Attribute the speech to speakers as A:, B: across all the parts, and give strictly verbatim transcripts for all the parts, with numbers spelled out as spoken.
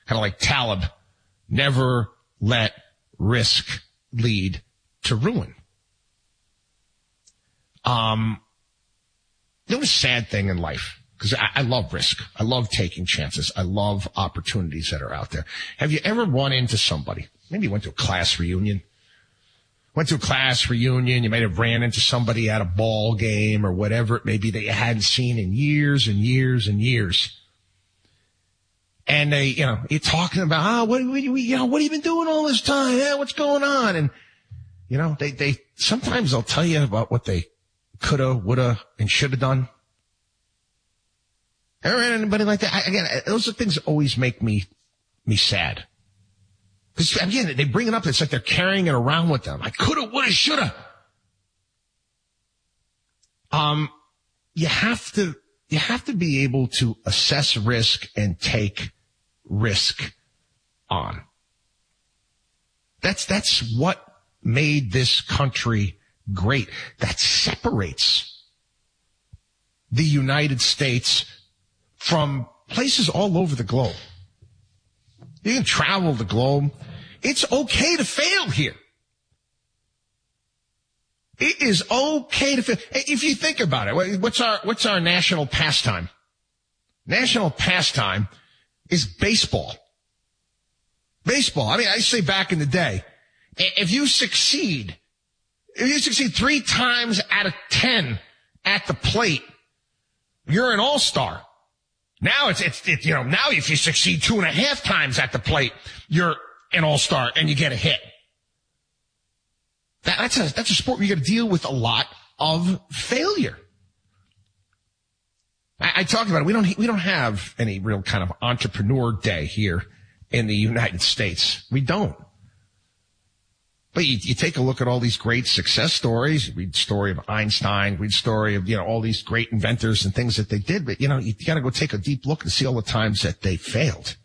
A: kind of like Taleb, never let risk lead to ruin. Um, there was a sad thing in life, because I, I love risk. I love taking chances. I love opportunities that are out there. Have you ever run into somebody? Maybe you went to a class reunion. Went to a class reunion. You might have ran into somebody at a ball game or whatever it may be that you hadn't seen in years and years and years. And they, you know, you're talking about, ah, oh, what, what, you know, what have you been doing all this time? Yeah, what's going on? And, you know, they, they, sometimes they'll tell you about what they coulda, woulda, and shoulda done. Ever had anybody like that? I, again, those are things that always make me, me sad. Because, again, they bring it up. It's like they're carrying it around with them. I coulda, woulda, shoulda. Um, you have to, you have to be able to assess risk and take risk on. That's, that's what made this country great. That separates the United States from places all over the globe. You can travel the globe. It's okay to fail here. It is okay to fail. If you think about it, what's our, what's our national pastime? National pastime is baseball. Baseball. I mean, I say back in the day, if you succeed, if you succeed three times out of ten at the plate, you're an all-star. Now it's, it's, it's, you know, now if you succeed two and a half times at the plate, you're an all-star and you get a hit. That, that's a, that's a sport where you got to deal with a lot of failure. I, I talked about it. We don't, we don't have any real kind of entrepreneur day here in the United States. We don't. But you, you take a look at all these great success stories. You read the story of Einstein, read the story of, you know, all these great inventors and things that they did. But, you know, you got to go take a deep look and see all the times that they failed.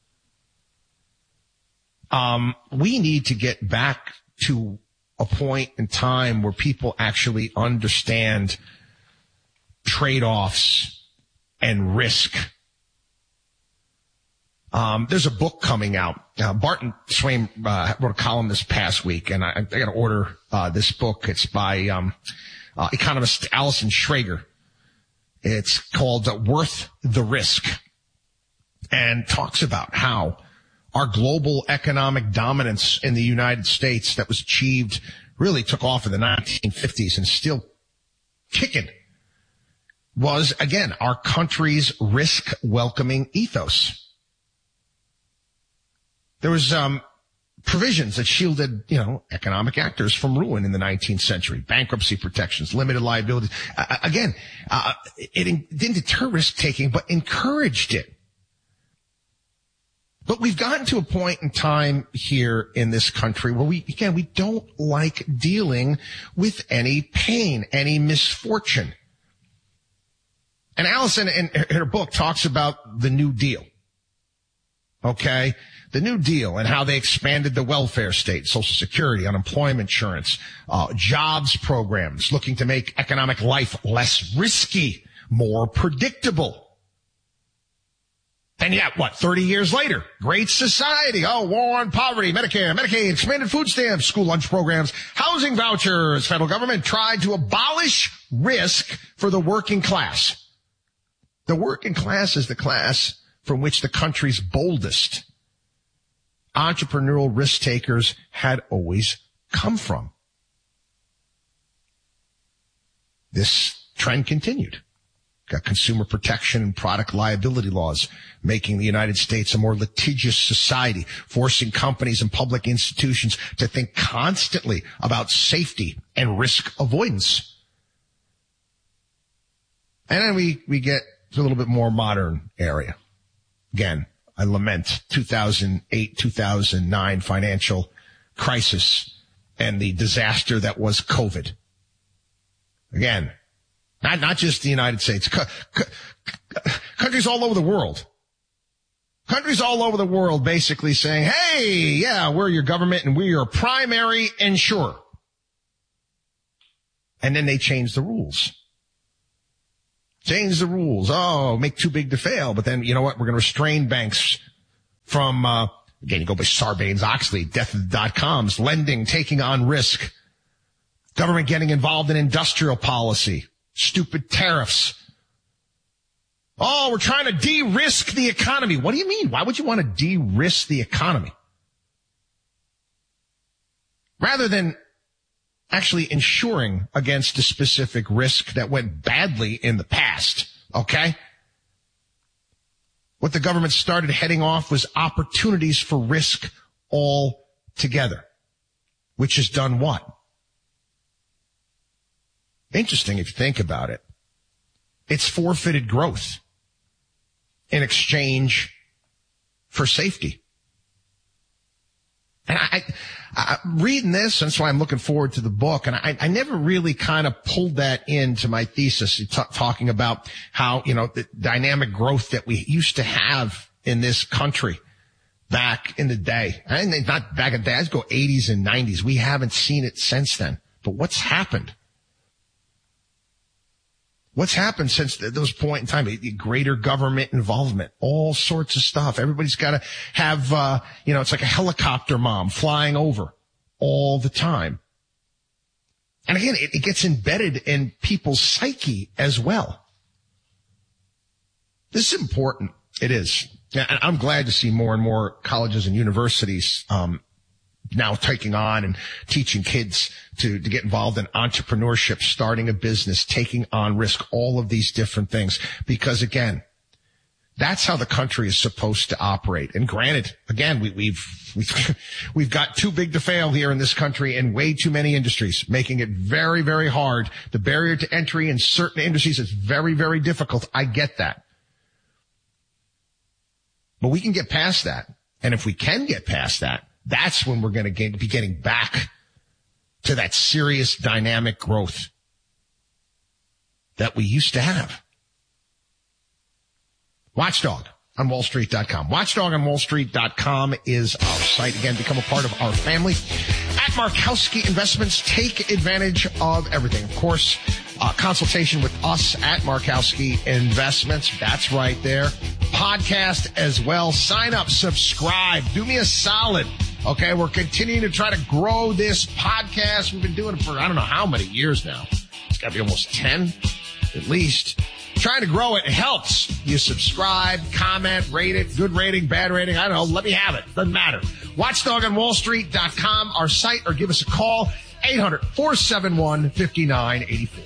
A: Um, we need to get back to a point in time where people actually understand trade-offs and risk. Um, there's a book coming out. Uh, Barton Swain uh, wrote a column this past week, and I, I got to order uh, this book. It's by um, uh, economist Allison Schrager. It's called uh, Worth the Risk, and talks about how our global economic dominance in the United States that was achieved really took off in the nineteen fifties and still kicking was, again, our country's risk-welcoming ethos. There was um provisions that shielded, you know, economic actors from ruin in the nineteenth century. Bankruptcy protections, limited liability. Uh, again, uh, it in, didn't deter risk-taking, but encouraged it. But we've gotten to a point in time here in this country where we, again, we don't like dealing with any pain, any misfortune. And Allison, in her book, talks about the New Deal. Okay? The New Deal and how they expanded the welfare state, Social Security, unemployment insurance, uh, jobs programs, looking to make economic life less risky, more predictable. And yet, what, thirty years later, Great Society, oh, war on poverty, Medicare, Medicaid, expanded food stamps, school lunch programs, housing vouchers. Federal government tried to abolish risk for the working class. The working class is the class from which the country's boldest entrepreneurial risk takers had always come from. This trend continued. Got consumer protection and product liability laws, making the United States a more litigious society, forcing companies and public institutions to think constantly about safety and risk avoidance. And then we, we get to a little bit more modern area. Again, I lament two thousand eight, two thousand nine financial crisis and the disaster that was COVID. Again, not, not just the United States, co- co- countries all over the world. Countries all over the world basically saying, hey, yeah, we're your government and we're your primary insurer. And then they change the rules. Change the rules. Oh, make too big to fail. But then, you know what? We're going to restrain banks from, uh, again, you go by Sarbanes-Oxley, death of the dot-coms, lending, taking on risk, government getting involved in industrial policy, stupid tariffs. Oh, we're trying to de-risk the economy. What do you mean? Why would you want to de-risk the economy? Rather than actually insuring against a specific risk that went badly in the past, okay? What the government started heading off was opportunities for risk altogether, which has done what? Interesting if you think about it. It's forfeited growth in exchange for safety. And I, I, I'm reading this, and that's why I'm looking forward to the book. And I, I never really kind of pulled that into my thesis, t- talking about how, you know, the dynamic growth that we used to have in this country back in the day. And not back in the day, I'd go eighties and nineties. We haven't seen it since then. But what's happened? What's happened since those point in time? Greater government involvement, all sorts of stuff. Everybody's got to have, uh, you know, it's like a helicopter mom flying over all the time. And again, it, it gets embedded in people's psyche as well. This is important. It is. And I'm glad to see more and more colleges and universities, um, now taking on and teaching kids to, to get involved in entrepreneurship, starting a business, taking on risk, all of these different things. Because again, that's how the country is supposed to operate. And granted, again, we, we've, we've, we've got too big to fail here in this country in way too many industries, making it very, very hard. The barrier to entry in certain industries is very, very difficult. I get that. But we can get past that. And if we can get past that, that's when we're going to be getting back to that serious dynamic growth that we used to have. Watchdog on wall street dot com. Watchdog on wall street dot com is our site. Again, become a part of our family. At Markowski Investments, take advantage of everything. Of course, uh, consultation with us at Markowski Investments. That's right there. Podcast as well. Sign up, subscribe. Do me a solid. Okay, we're continuing to try to grow this podcast. We've been doing it for I don't know how many years now. It's got to be almost ten, at least. Trying to grow it, it helps. You subscribe, comment, rate it, good rating, bad rating. I don't know. Let me have it. Doesn't matter. watchdog on wall street dot com, our site, or give us a call, eight hundred, four seven one, five nine eight four.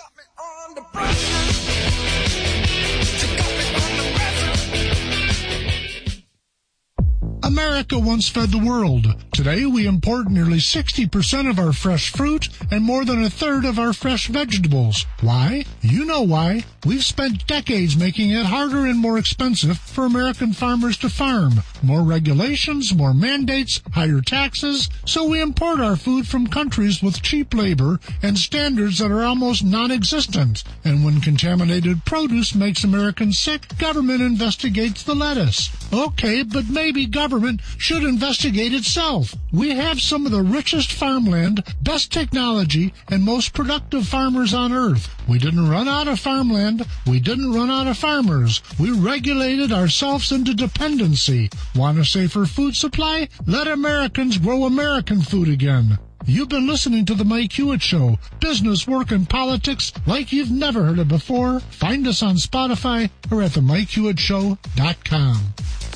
B: America once fed the world. Today, we import nearly sixty percent of our fresh fruit and more than a third of our fresh vegetables. Why? You know why. We've spent decades making it harder and more expensive for American farmers to farm. More regulations, more mandates, higher taxes, so we import our food from countries with cheap labor and standards that are almost non-existent. And when contaminated produce makes Americans sick, government investigates the lettuce. Okay, but maybe government should investigate itself. We have some of the richest farmland, best technology, and most productive farmers on earth. We didn't run out of farmland. We didn't run out of farmers. We regulated ourselves into dependency. Want a safer food supply? Let Americans grow American food again. You've been listening to The Mike Hewitt Show. Business, work, and politics like you've never heard it before. Find us on Spotify or at the mike hewitt show dot com.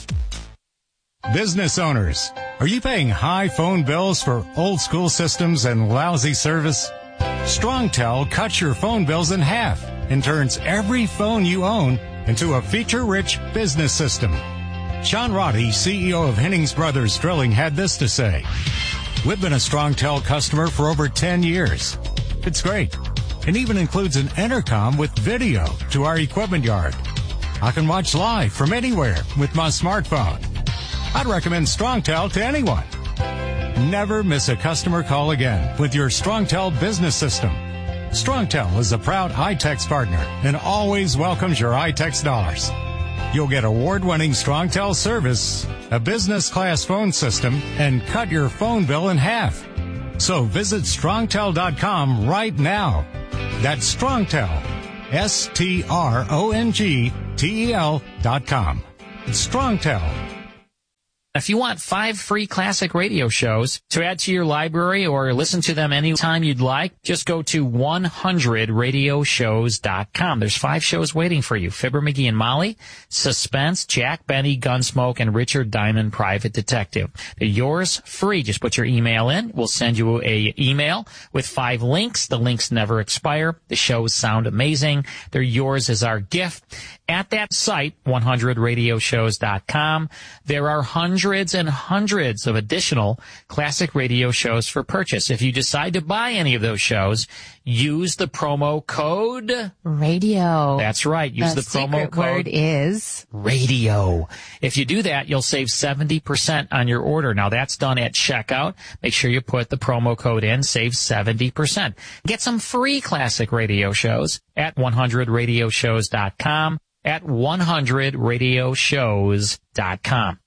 C: Business owners, are you paying high phone bills for old school systems and lousy service? StrongTel cuts your phone bills in half and turns every phone you own into a feature-rich business system. Sean Roddy, C E O of Hennings Brothers Drilling, had this to say. We've been a StrongTel customer for over ten years. It's great. It even includes an intercom with video to our equipment yard. I can watch live from anywhere with my smartphone. I'd recommend StrongTel to anyone. Never miss a customer call again with your StrongTel business system. StrongTel is a proud iTex partner and always welcomes your iTex dollars. You'll get award-winning StrongTel service, a business-class phone system, and cut your phone bill in half. So visit strongtel dot com right now. That's StrongTel, S T R O N G T E L dot com. StrongTel.
D: If you want five free classic radio shows to add to your library or listen to them anytime you'd like, just go to one hundred radio shows dot com. There's five shows waiting for you. Fibber, McGee, and Molly, Suspense, Jack Benny, Gunsmoke, and Richard Diamond, Private Detective. They're yours free. Just put your email in. We'll send you a email with five links. The links never expire. The shows sound amazing. They're yours as our gift. At that site, one hundred radio shows dot com, there are hundreds and hundreds of additional classic radio shows for purchase. If you decide to buy any of those shows, use the promo code
E: radio.
D: That's right. Use the,
E: the
D: promo code
E: word is
D: radio. If you do that, you'll save seventy percent on your order. Now, that's done at checkout. Make sure you put the promo code in, save seventy percent. Get some free classic radio shows at one hundred radio shows dot com. At one hundred radio shows dot com.